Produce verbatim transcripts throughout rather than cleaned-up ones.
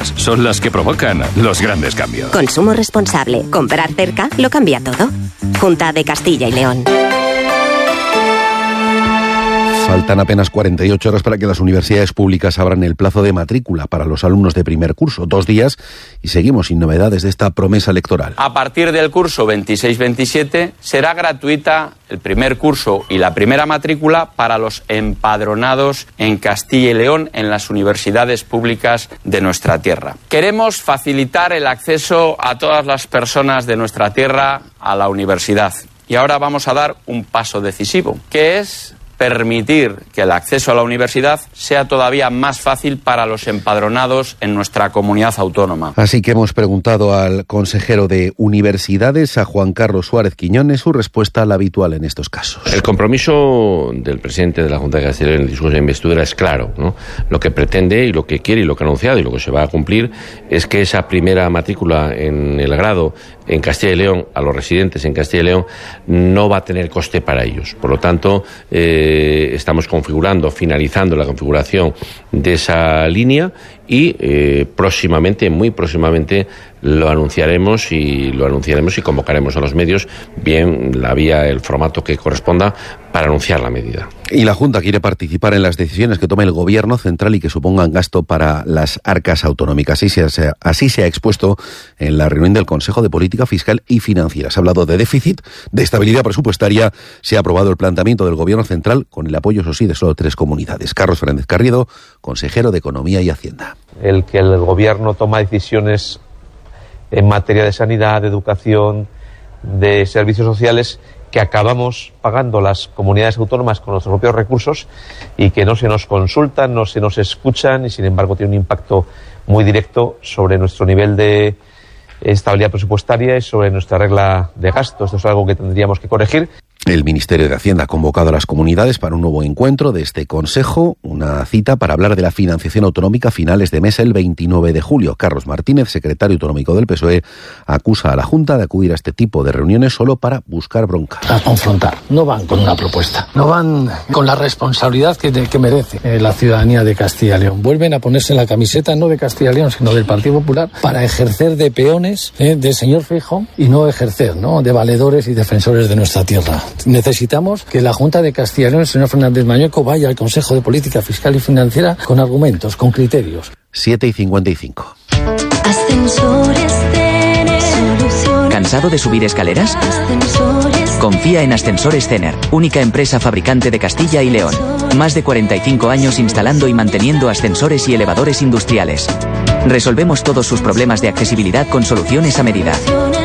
cercanas son las que provocan los grandes cambios. Consumo responsable. Comprar cerca lo cambia todo. Junta de Castilla y León. Faltan apenas cuarenta y ocho horas para que las universidades públicas abran el plazo de matrícula para los alumnos de primer curso. Dos días y seguimos sin novedades de esta promesa electoral. A partir del curso veintiséis veintisiete será gratuita el primer curso y la primera matrícula para los empadronados en Castilla y León en las universidades públicas de nuestra tierra. Queremos facilitar el acceso a todas las personas de nuestra tierra a la universidad. Y ahora vamos a dar un paso decisivo, que es permitir que el acceso a la universidad sea todavía más fácil para los empadronados en nuestra comunidad autónoma. Así que hemos preguntado al consejero de Universidades, a Juan Carlos Suárez Quiñones, su respuesta la habitual en estos casos. El compromiso del presidente de la Junta de Castilla y León en el discurso de investidura es claro, ¿no? Lo que pretende y lo que quiere y lo que ha anunciado y lo que se va a cumplir es que esa primera matrícula en el grado en Castilla y León, a los residentes en Castilla y León, no va a tener coste para ellos. Por lo tanto, eh, estamos configurando, finalizando la configuración de esa línea y eh, próximamente, muy próximamente, lo anunciaremos y lo anunciaremos y convocaremos a los medios, bien la vía, el formato que corresponda para anunciar la medida. Y la Junta quiere participar en las decisiones que tome el Gobierno central y que supongan gasto para las arcas autonómicas. Así se, ha, así se ha expuesto en la reunión del Consejo de Política Fiscal y Financiera. Se ha hablado de déficit, de estabilidad presupuestaria. Se ha aprobado el planteamiento del Gobierno central con el apoyo, eso sí, de solo tres comunidades. Carlos Fernández Carriedo, consejero de Economía y Hacienda. El que el Gobierno toma decisiones en materia de sanidad, de educación, de servicios sociales, que acabamos pagando las comunidades autónomas con nuestros propios recursos y que no se nos consultan, no se nos escuchan y sin embargo tiene un impacto muy directo sobre nuestro nivel de estabilidad presupuestaria y sobre nuestra regla de gasto. Esto es algo que tendríamos que corregir. El Ministerio de Hacienda ha convocado a las comunidades para un nuevo encuentro de este Consejo, una cita para hablar de la financiación autonómica a finales de mes, el veintinueve de julio. Carlos Martínez, secretario autonómico del P S O E, acusa a la Junta de acudir a este tipo de reuniones solo para buscar bronca. A confrontar. No van con una propuesta. No van con la responsabilidad que, que merece eh, la ciudadanía de Castilla y León. Vuelven a ponerse la camiseta no de Castilla y León, sino del Partido Popular para ejercer de peones eh, del señor Feijóo y no ejercer, ¿no?, de valedores y defensores de nuestra tierra. Necesitamos que la Junta de Castilla y León, el señor Fernández Mañueco, vaya al Consejo de Política Fiscal y Financiera con argumentos, con criterios. siete y cincuenta y cinco. Ascensores Cener. ¿Cansado de subir escaleras? Ascensores. Confía en Ascensores Cener, única empresa fabricante de Castilla y León. Más de cuarenta y cinco años instalando y manteniendo ascensores y elevadores industriales. Resolvemos todos sus problemas de accesibilidad con soluciones a medida.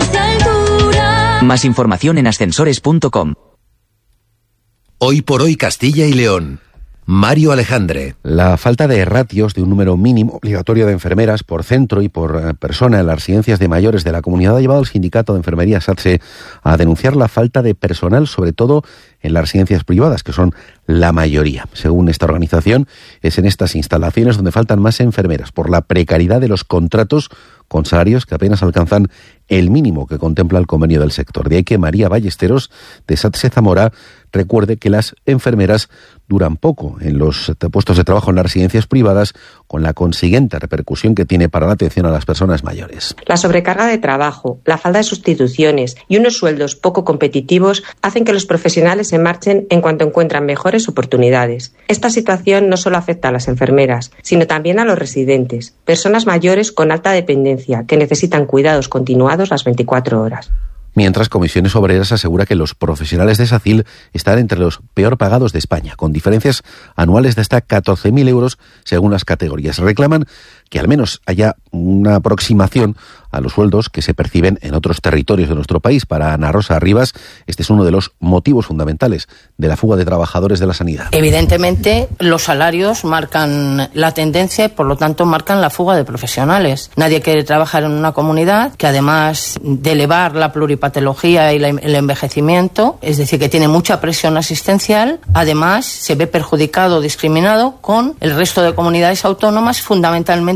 Más información en ascensores punto com. Hoy por hoy Castilla y León. Mario Alejandre. La falta de ratios de un número mínimo obligatorio de enfermeras por centro y por persona en las residencias de mayores de la comunidad ha llevado al sindicato de enfermería SATSE a denunciar la falta de personal, sobre todo en las residencias privadas, que son la mayoría. Según esta organización, es en estas instalaciones donde faltan más enfermeras por la precariedad de los contratos con salarios que apenas alcanzan el mínimo que contempla el convenio del sector. De ahí que María Ballesteros, de SATSE Zamora, recuerde que las enfermeras duran poco en los puestos de trabajo en las residencias privadas, con la consiguiente repercusión que tiene para la atención a las personas mayores. La sobrecarga de trabajo, la falta de sustituciones y unos sueldos poco competitivos hacen que los profesionales se marchen en cuanto encuentran mejores oportunidades. Esta situación no solo afecta a las enfermeras, sino también a los residentes, personas mayores con alta dependencia que necesitan cuidados continuados las veinticuatro horas. Mientras, Comisiones Obreras asegura que los profesionales de SACIL están entre los peor pagados de España, con diferencias anuales de hasta catorce mil euros según las categorías. Reclaman que al menos haya una aproximación a los sueldos que se perciben en otros territorios de nuestro país. Para Ana Rosa Rivas, este es uno de los motivos fundamentales de la fuga de trabajadores de la sanidad. Evidentemente, los salarios marcan la tendencia y, por lo tanto, marcan la fuga de profesionales. Nadie quiere trabajar en una comunidad que, además de elevar la pluripatología y el envejecimiento, es decir, que tiene mucha presión asistencial, además se ve perjudicado o discriminado con el resto de comunidades autónomas, fundamentalmente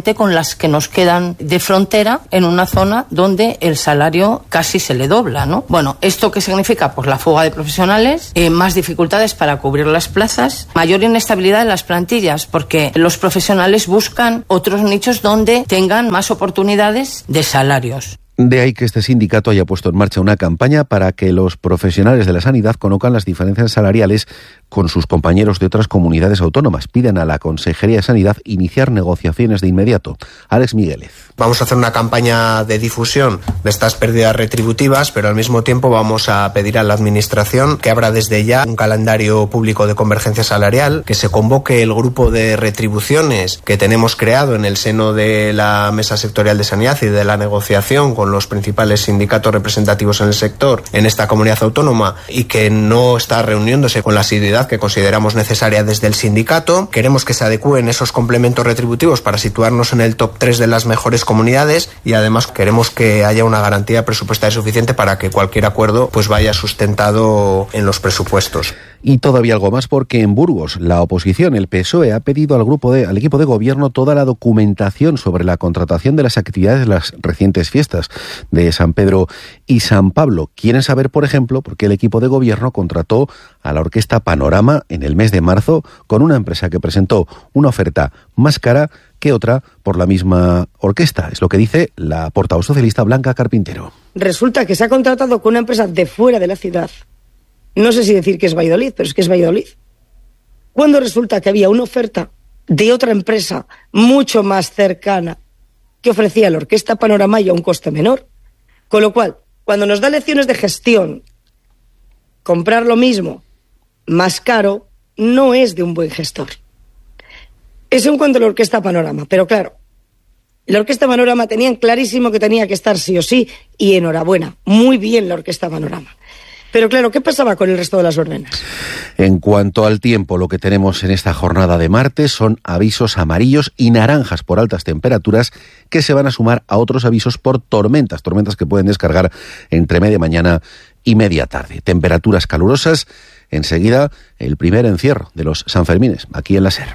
especialmente con las que nos quedan de frontera en una zona donde el salario casi se le dobla, ¿no? Bueno, ¿esto qué significa? Pues la fuga de profesionales, eh, más dificultades para cubrir las plazas, mayor inestabilidad en las plantillas, porque los profesionales buscan otros nichos donde tengan más oportunidades de salarios. De ahí que este sindicato haya puesto en marcha una campaña para que los profesionales de la sanidad conozcan las diferencias salariales con sus compañeros de otras comunidades autónomas. Piden a la Consejería de Sanidad iniciar negociaciones de inmediato. Alex Migueles. Vamos a hacer una campaña de difusión de estas pérdidas retributivas, pero al mismo tiempo vamos a pedir a la Administración que abra desde ya un calendario público de convergencia salarial, que se convoque el grupo de retribuciones que tenemos creado en el seno de la Mesa Sectorial de Sanidad y de la negociación con los principales sindicatos representativos en el sector en esta comunidad autónoma y que no está reuniéndose con la asiduidad que consideramos necesaria desde el sindicato. Queremos que se adecúen esos complementos retributivos para situarnos en el top tres de las mejores comunidades y además queremos que haya una garantía presupuestaria suficiente para que cualquier acuerdo pues vaya sustentado en los presupuestos. Y todavía algo más, porque en Burgos la oposición, el P S O E, ha pedido al grupo de, al equipo de gobierno toda la documentación sobre la contratación de las actividades de las recientes fiestas de San Pedro y San Pablo. Quieren saber, por ejemplo, por qué el equipo de gobierno contrató a la orquesta Panorama en el mes de marzo con una empresa que presentó una oferta más cara que otra por la misma orquesta. Es lo que dice la portavoz socialista Blanca Carpintero. Resulta que se ha contratado con una empresa de fuera de la ciudad. No sé si decir que es Valladolid, pero es que es Valladolid. Cuando resulta que había una oferta de otra empresa mucho más cercana que ofrecía la Orquesta Panorama y a un coste menor. Con lo cual, cuando nos da lecciones de gestión, comprar lo mismo más caro no es de un buen gestor. Eso en cuanto a la Orquesta Panorama. Pero claro, la Orquesta Panorama tenían clarísimo que tenía que estar sí o sí, y enhorabuena, muy bien la Orquesta Panorama. Pero claro, ¿qué pasaba con el resto de las verbenas? En cuanto al tiempo, lo que tenemos en esta jornada de martes son avisos amarillos y naranjas por altas temperaturas que se van a sumar a otros avisos por tormentas, tormentas que pueden descargar entre media mañana y media tarde. Temperaturas calurosas, enseguida el primer encierro de los Sanfermines, aquí en la SER.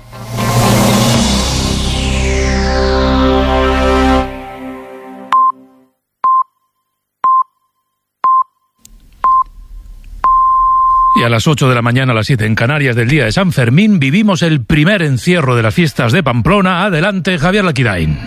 Y a las ocho de la mañana, a las siete en Canarias del día de San Fermín, vivimos el primer encierro de las fiestas de Pamplona. Adelante, Javier Laquidain.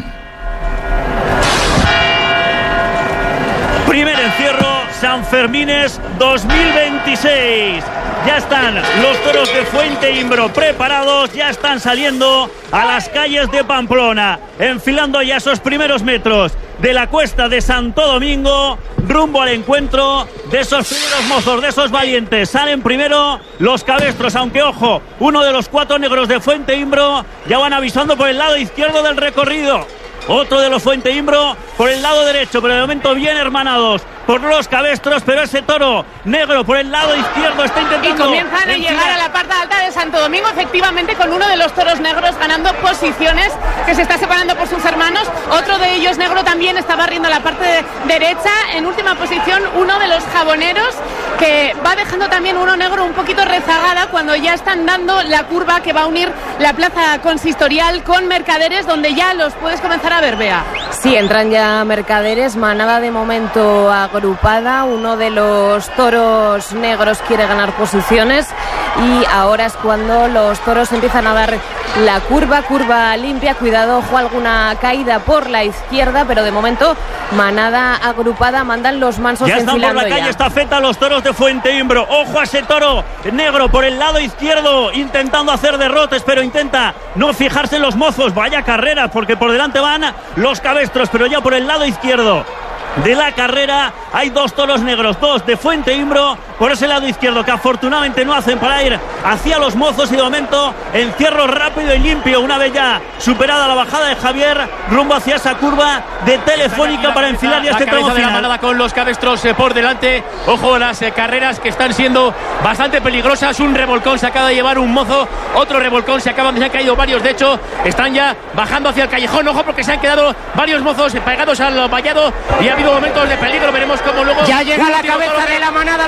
Primer encierro, Sanfermines dos mil veintiséis. Ya están los toros de Fuente Imbro preparados, ya están saliendo a las calles de Pamplona, enfilando ya esos primeros metros de la cuesta de Santo Domingo, rumbo al encuentro de esos primeros mozos, de esos valientes. Salen primero los cabestros, aunque ojo, uno de los cuatro negros de Fuente Imbro ya van avisando por el lado izquierdo del recorrido. Otro de los Fuente Imbro por el lado derecho, pero de momento bien hermanados por los cabestros, pero ese toro negro por el lado izquierdo está intentando... Y comienzan a llegar a la parte alta de Santo Domingo, efectivamente, con uno de los toros negros ganando posiciones, que se está separando por sus hermanos. Otro de ellos negro también está barriendo la parte de derecha. En última posición, uno de los jaboneros, que va dejando también uno negro un poquito rezagada cuando ya están dando la curva que va a unir la plaza consistorial con Mercaderes, donde ya los puedes comenzar a ver, Bea. Sí, entran ya Mercaderes, manada de momento agrupada. Uno de los toros negros quiere ganar posiciones y ahora es cuando los toros empiezan a dar la curva, curva limpia. Cuidado, ojo, alguna caída por la izquierda, pero de momento manada agrupada, mandan los mansos ya están por la calle ya. Estafeta los toros de Fuente Imbro. Ojo a ese toro negro por el lado izquierdo, intentando hacer derrotes, pero intenta no fijarse en los mozos. Vaya carrera, porque por delante van los cabestros, pero ya por el lado izquierdo de la carrera hay dos toros negros, dos de Fuente Imbro por ese lado izquierdo, que afortunadamente no hacen para ir hacia los mozos, y de momento encierro rápido y limpio una vez ya superada la bajada de Javier rumbo hacia esa curva de Telefónica para enfilar ya este tramo final. La cabeza de la manada con los cabestros eh, por delante. Ojo, las eh, carreras que están siendo bastante peligrosas. Un revolcón se acaba de llevar un mozo, otro revolcón se acaban de, se han caído varios, de hecho están ya bajando hacia el callejón. Ojo, porque se han quedado varios mozos pegados al vallado y ha habido momentos de peligro. Veremos cómo luego ya llega la cabeza de la manada a la plaza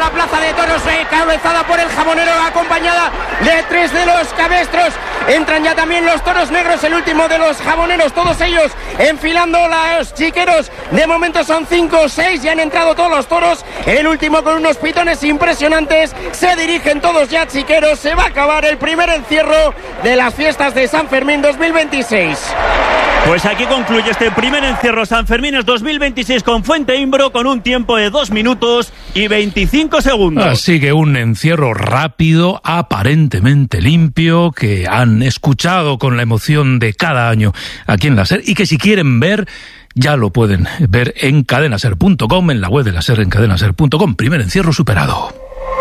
de toros encabezada por el Jabonero, acompañada de tres de los cabestros. Entran ya también los toros negros, el último de los jaboneros, todos ellos enfilando los chiqueros. De momento son cinco o seis, ya han entrado todos los toros. El último con unos pitones impresionantes. Se dirigen todos ya chiqueros. Se va a acabar el primer encierro de las fiestas de San Fermín dos mil veintiséis. Pues aquí concluye este primer encierro San Fermines dos mil veintiséis con Fuente Imbro, con un tiempo de dos minutos y veinticinco segundos. Así que un encierro rápido, aparentemente limpio, que han escuchado con la emoción de cada año aquí en la SER, y que si quieren ver, ya lo pueden ver en cadenaser punto com, en la web de la SER, en cadenaser punto com. Primer encierro superado.